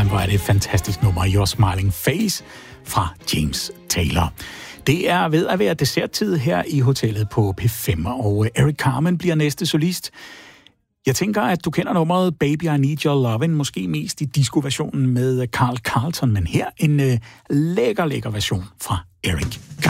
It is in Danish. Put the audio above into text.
hvor er det et fantastisk nummer, Your Smiling Face fra James Taylor. Det er ved at være desserttid her i hotellet på P5, og Eric Carmen bliver næste solist. Jeg tænker, at du kender nummeret Baby I Need Your Lovin', måske mest i disco-versionen med Carl Carlton, men her en lækker version fra Eric Carmen.